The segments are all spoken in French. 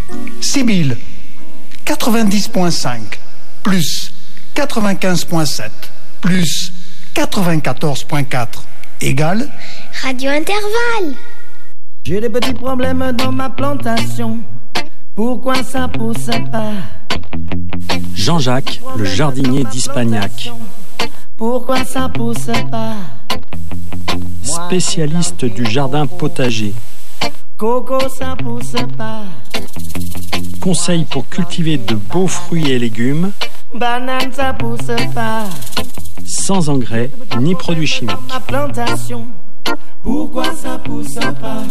Sibylle, 90.5, plus 95.7, plus 94.4, égale Radio Intervalle. J'ai des petits problèmes dans ma plantation. Pourquoi ça pousse pas? Jean-Jacques, le jardinier d'Ispagnac. Pourquoi ça pousse pas? Spécialiste du jardin potager. Coco, ça pousse pas. Conseils pour cultiver de beaux fruits et légumes. Banane, ça pousse pas. Sans engrais ni produits chimiques. Ma plantation. Pourquoi ça pousse pas?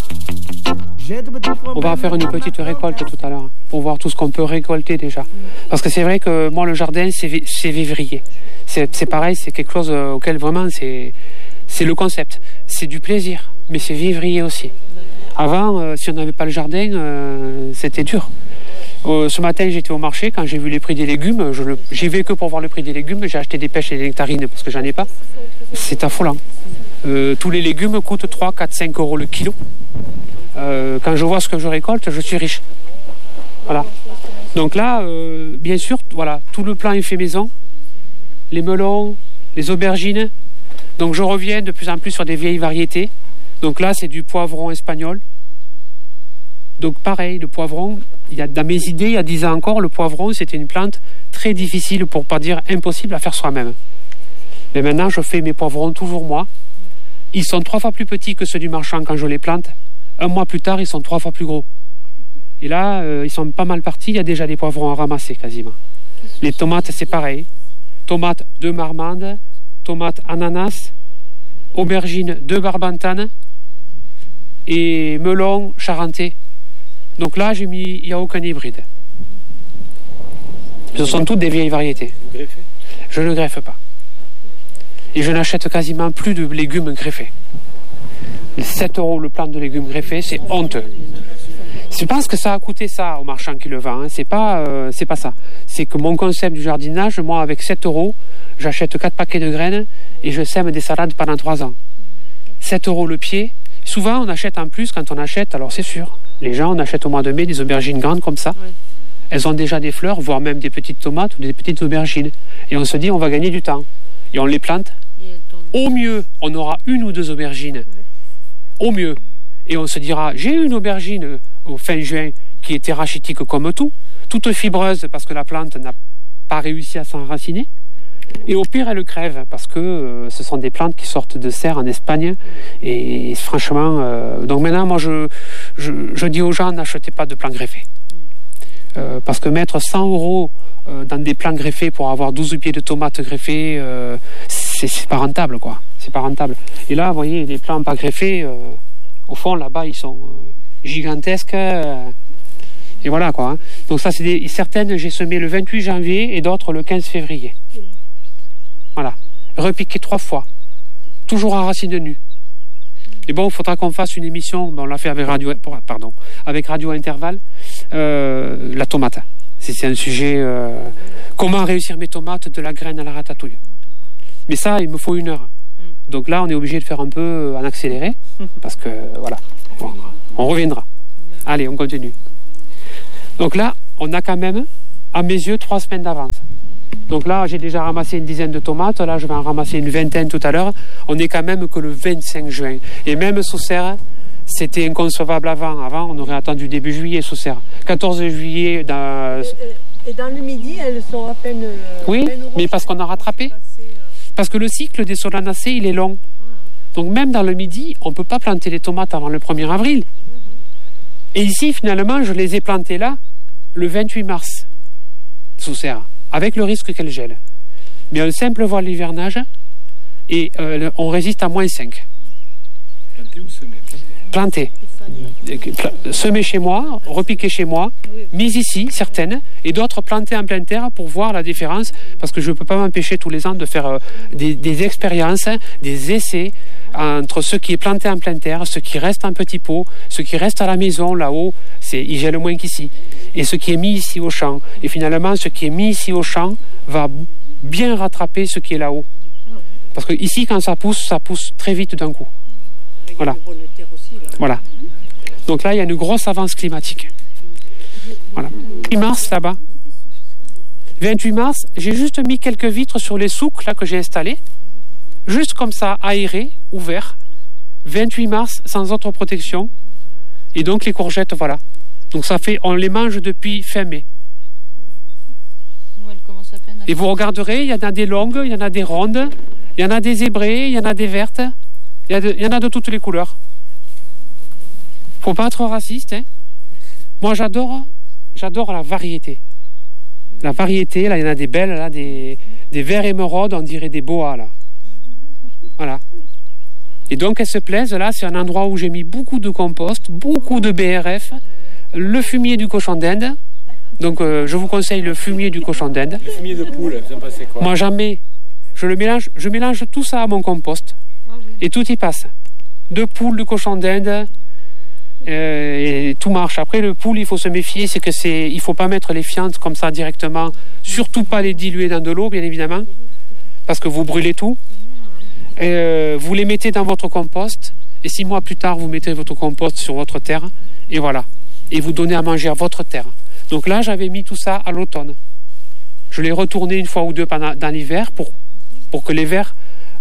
On va faire une petite récolte tout à l'heure pour voir tout ce qu'on peut récolter déjà. Parce que c'est vrai que moi le jardin c'est vivrier. C'est pareil, c'est quelque chose auquel vraiment c'est le concept. C'est du plaisir, mais c'est vivrier aussi. Avant, si on n'avait pas le jardin, c'était dur. Ce matin, j'étais au marché, quand j'ai vu les prix des légumes, j'y vais que pour voir le prix des légumes, j'ai acheté des pêches et des nectarines parce que j'en ai pas. C'est affolant. Tous les légumes coûtent 3, 4, 5 euros le kilo. Quand je vois ce que je récolte, je suis riche. Voilà. Donc là, bien sûr, voilà, tout le plan est fait maison. Les melons, les aubergines. Donc je reviens de plus en plus sur des vieilles variétés. Donc là, c'est du poivron espagnol. Donc pareil, le poivron, dans mes idées, il y a 10 ans encore, le poivron, c'était une plante très difficile, pour pas dire impossible à faire soi-même. Mais maintenant, je fais mes poivrons toujours moi. Ils sont 3 fois plus petits que ceux du marchand quand je les plante. Un mois plus tard, ils sont 3 fois plus gros. Et là, ils sont pas mal partis, il y a déjà des poivrons à ramasser quasiment. Les tomates, c'est pareil. Tomates de marmande, tomates ananas, aubergines de barbantane et melon charentais. Donc là, j'ai mis, il n'y a aucun hybride. Ce sont toutes des vieilles variétés. Je ne greffe pas. Et je n'achète quasiment plus de légumes greffés. 7 euros le plant de légumes greffés, c'est honteux. Je pense que ça a coûté ça au marchand qui le vend. Hein. C'est pas ça. C'est que mon concept du jardinage, moi, avec 7 euros, j'achète 4 paquets de graines et je sème des salades pendant 3 ans. 7 euros le pied. Souvent, on achète en plus quand on achète, alors c'est sûr. Les gens, on achète au mois de mai des aubergines grandes comme ça. Oui. Elles ont déjà des fleurs, voire même des petites tomates ou des petites aubergines. Et on se dit, on va gagner du temps. Et on les plante. Au mieux, on aura 1 ou 2 aubergines. Au mieux. Et on se dira, j'ai une aubergine au fin juin qui était rachitique comme tout, toute fibreuse parce que la plante n'a pas réussi à s'enraciner. Et au pire, elle crève parce que ce sont des plantes qui sortent de serre en Espagne. Et franchement, donc maintenant, moi, je dis aux gens, n'achetez pas de plants greffés. Parce que mettre 100 euros dans des plants greffés pour avoir 12 pieds de tomates greffés, c'est pas rentable, quoi. C'est pas rentable. Et là, vous voyez, les plants pas greffés, au fond, là-bas, ils sont gigantesques. Et voilà, quoi. Hein. Donc ça, c'est certaines, j'ai semé le 28 janvier et d'autres le 15 février. Voilà. Repiqué 3 fois. Toujours en racine nue. Et bon, il faudra qu'on fasse une émission, on l'a fait avec Radio Intervalle, la tomate. C'est un sujet, comment réussir mes tomates de la graine à la ratatouille. Mais ça, il me faut 1 heure. Donc là, on est obligé de faire un peu en accéléré, parce que, voilà, on reviendra. Allez, on continue. Donc là, on a quand même, à mes yeux, 3 semaines d'avance. Donc là, j'ai déjà ramassé une dizaine de tomates. Là, je vais en ramasser une vingtaine tout à l'heure. On n'est quand même que le 25 juin. Et même sous serre, c'était inconcevable avant. Avant, on aurait attendu début juillet sous serre. 14 juillet... Et dans le midi, elles sont à peine... Oui, mais parce qu'on a rattrapé. Parce que le cycle des solanacées, il est long. Donc même dans le midi, on ne peut pas planter les tomates avant le 1er avril. Et ici, finalement, je les ai plantées là, le 28 mars, sous serre, avec le risque qu'elles gèlent. Mais un simple voile d'hivernage, et on résiste à -5. Planté ou semé? Planté. Semé chez moi, repiqué chez moi, mise ici, certaines, et d'autres plantées en pleine terre pour voir la différence, parce que je ne peux pas m'empêcher tous les ans de faire des expériences, des essais entre ce qui est planté en pleine terre, ce qui reste en petit pot, ce qui reste à la maison, là-haut, il gèle moins qu'ici, et ce qui est mis ici au champ. Et finalement, ce qui est mis ici au champ va bien rattraper ce qui est là-haut. Parce que ici, quand ça pousse très vite d'un coup. Voilà. Voilà. Donc là, il y a une grosse avance climatique. 28 mars, là-bas. 28 mars, j'ai juste mis quelques vitres sur les souks là, que j'ai installés. Juste comme ça, aéré, ouvert. 28 mars, sans autre protection. Et donc les courgettes, voilà. Donc ça fait, on les mange depuis fin mai. Et vous regarderez, il y en a des longues, il y en a des rondes, il y en a des zébrées, il y en a des vertes. Il y en a de toutes les couleurs. Faut pas être raciste, hein. Moi, j'adore la variété. La variété, là, il y en a des belles, là, des verts émeraudes, on dirait des boas, là. Voilà. Et donc, elles se plaisent, là, c'est un endroit où j'ai mis beaucoup de compost, beaucoup de BRF, le fumier du cochon d'Inde. Donc, je vous conseille le fumier du cochon d'Inde. Le fumier de poule, vous en pensez quoi? Moi, jamais. Je mélange tout ça à mon compost. Et tout y passe. De poule, de cochon d'Inde, et tout marche. Après, le poule, il faut se méfier, il faut pas mettre les fientes comme ça directement, surtout pas les diluer dans de l'eau, bien évidemment, parce que vous brûlez tout. Vous les mettez dans votre compost, et 6 mois plus tard, vous mettez votre compost sur votre terre, et voilà. Et vous donnez à manger à votre terre. Donc là, j'avais mis tout ça à l'automne. Je l'ai retourné une fois ou deux dans l'hiver pour que les vers...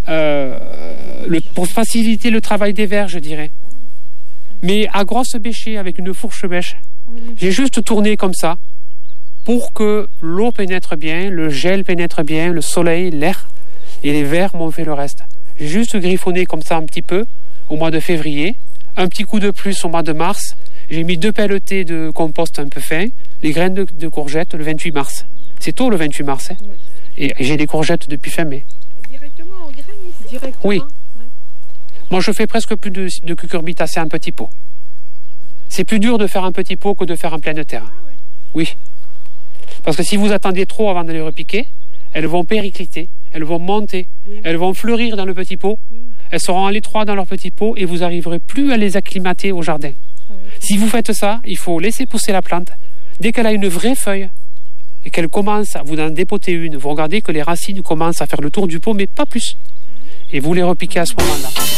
pour faciliter le travail des vers, je dirais. Mais à grosse bêchée, avec une fourche bêche. J'ai juste tourné comme ça pour que l'eau pénètre bien, le gel pénètre bien, le soleil, l'air, et les vers m'ont fait le reste. J'ai juste griffonné comme ça un petit peu au mois de février, un petit coup de plus au mois de mars. J'ai mis 2 pelletées de compost un peu fin, les graines de courgettes le 28 mars. C'est tôt le 28 mars, hein. Et j'ai des courgettes depuis fin mai. Directement en graines ici? Directement. Oui. Moi, je fais presque plus de cucurbitacées en petit pot. C'est plus dur de faire un petit pot que de faire en pleine terre. Ah ouais. Oui. Parce que si vous attendez trop avant de les repiquer, elles vont péricliter, elles vont monter, elles vont fleurir dans le petit pot, elles seront à l'étroit dans leur petit pot et vous n'arriverez plus à les acclimater au jardin. Ah ouais. Si vous faites ça, il faut laisser pousser la plante. Dès qu'elle a une vraie feuille et qu'elle commence à vous en dépoter une, vous regardez que les racines commencent à faire le tour du pot, mais pas plus. Et vous les repiquez à ce moment-là.